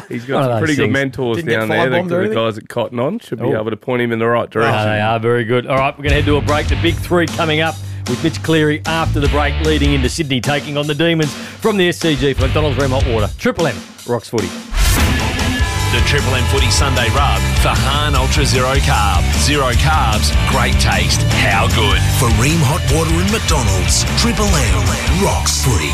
He's got some pretty good mentors down there. The guys at Cotton On should be able to point him in the right direction. They are very good. All right, we're going to head to a break. The big three coming up with Mitch Cleary after the break, leading into Sydney, taking on the Demons from the SCG for McDonald's Rem Hot Water. Triple M rocks footy. The Triple M Footy Sunday Rub for Hahn Ultra Zero Carb. Zero carbs, great taste. How good? For Ream Hot Water and McDonald's, Triple M rocks footy.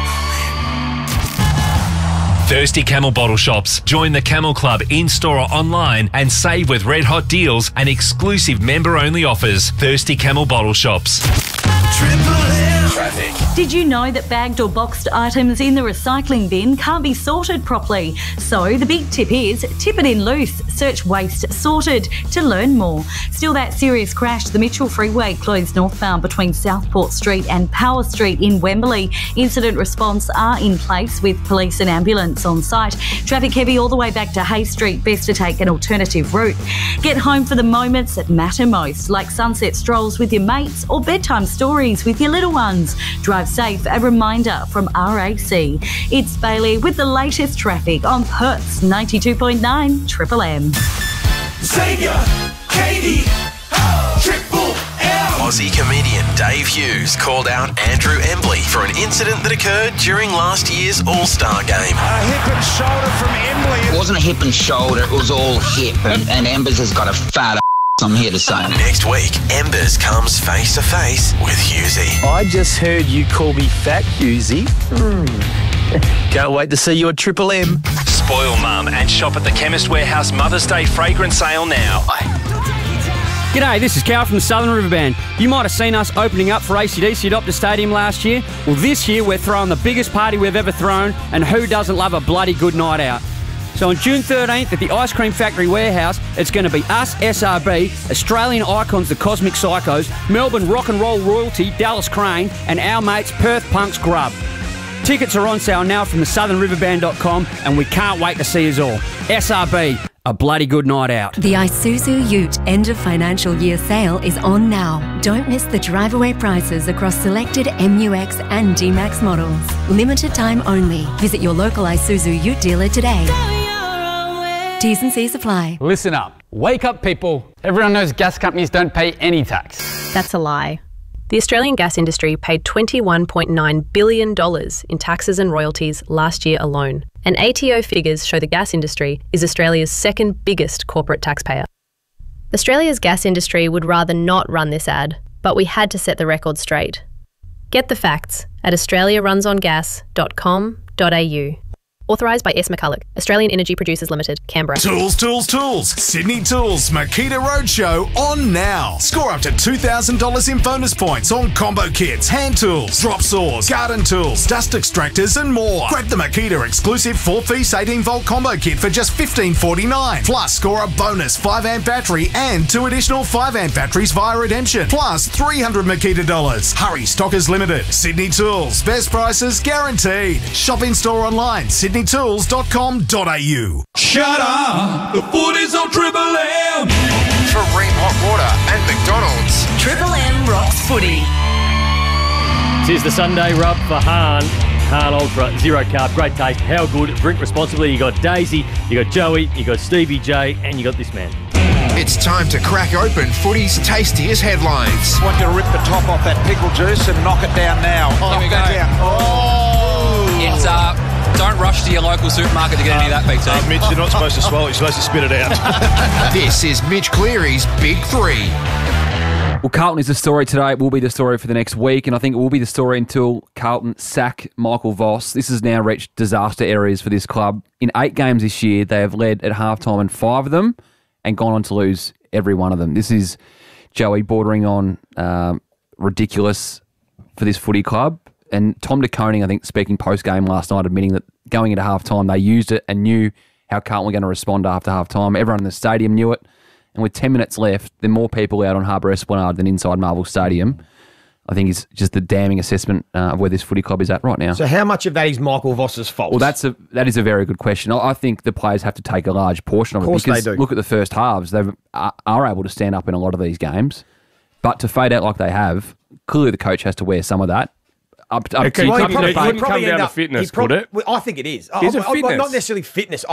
Thirsty Camel Bottle Shops. Join the Camel Club in-store or online and save with red hot deals and exclusive member-only offers. Thirsty Camel Bottle Shops. Triple M. Traffic. Did you know that bagged or boxed items in the recycling bin can't be sorted properly? So the big tip is tip it in loose. Search waste sorted to learn more. Still that serious crash, the Mitchell Freeway closed northbound between Southport Street and Power Street in Wembley. Incident response are in place with police and ambulance on site. Traffic heavy all the way back to Hay Street. Best to take an alternative route. Get home for the moments that matter most, like sunset strolls with your mates or bedtime stories with your little ones. Drive safe, a reminder from RAC. It's Bailey with the latest traffic on Perth's 92.9 Triple M. Xavier, Katie, Triple M. Aussie comedian Dave Hughes called out Andrew Embley for an incident that occurred during last year's All-Star game. A hip and shoulder from Embley. It wasn't a hip and shoulder, it was all hip. And Embers has got a fat I'm here to say. Next week, Embers comes face to face with Hughesy. I just heard you call me fat, Hughesy. Can't wait to see you at Triple M. Spoil Mum and shop at the Chemist Warehouse Mother's Day fragrance sale now. G'day, this is Cal from the Southern River Band. You might have seen us opening up for AC/DC at Optus Stadium last year. Well, this year we're throwing the biggest party we've ever thrown, and who doesn't love a bloody good night out? So on June 13th at the Ice Cream Factory Warehouse, it's going to be us, SRB, Australian icons, the Cosmic Psychos, Melbourne rock and roll royalty, Dallas Crane, and our mates, Perth Punks Grub. Tickets are on sale now from thesouthernriverband.com, and we can't wait to see us all. SRB, a bloody good night out. The Isuzu Ute end of financial year sale is on now. Don't miss the drive-away prices across selected MUX and D-Max models. Limited time only. Visit your local Isuzu Ute dealer today. T's and C's apply. Listen up. Wake up, people. Everyone knows gas companies don't pay any tax. That's a lie. The Australian gas industry paid $21.9 billion in taxes and royalties last year alone. And ATO figures show the gas industry is Australia's second biggest corporate taxpayer. Australia's gas industry would rather not run this ad, but we had to set the record straight. Get the facts at australiarunsongas.com.au. Authorised by S. McCulloch, Australian Energy Producers Limited, Canberra. Tools, tools, tools. Sydney Tools Makita Roadshow on now. Score up to $2,000 in bonus points on combo kits, hand tools, drop saws, garden tools, dust extractors and more. Grab the Makita exclusive 4-piece 18-volt combo kit for just $15.49. Plus, score a bonus 5-amp battery and 2 additional 5-amp batteries via redemption. Plus, $300 Makita dollars. Hurry, stock is limited. Sydney Tools. Best prices guaranteed. Shop in-store online. sydneytools.com.au. Shut up! The footy's on Triple M! For Ream Hot Water and McDonald's. Triple M rocks footy. This is the Sunday Rub for Hahn Ultra Zero Carb. Great taste. How good? Drink responsibly. You got Daisy, you got Joey, you got Stevie J, and you got this man. It's time to crack open footy's tastiest headlines. I want you to rip the top off that pickle juice and knock it down now. Knock that down. Oh! It's don't rush to your local supermarket to get any of that, Big T. Mitch, you're not supposed to swallow it, you're supposed to spit it out. This is Mitch Cleary's Big Three. Well, Carlton is the story today. It will be the story for the next week, and I think it will be the story until Carlton sack Michael Voss. This has now reached disaster areas for this club. In 8 games this year, they have led at halftime in 5 of them and gone on to lose every one of them. This is, Joey, bordering on ridiculous for this footy club. And Tom De Koning, I think, speaking post-game last night, admitting that going into half-time, they used it and knew how Carlton were going to respond after half-time. Everyone in the stadium knew it. And with 10 minutes left, there are more people out on Harbour Esplanade than inside Marvel Stadium. I think is just the damning assessment of where this footy club is at right now. So how much of that is Michael Voss's fault? Well, that is a very good question. I think the players have to take a large portion of it. Of course because they do. Look at the first halves. They are able to stand up in a lot of these games. But to fade out like they have, clearly the coach has to wear some of that. It couldn't come down to fitness, could it? I think it is. Is it fitness? Not necessarily fitness.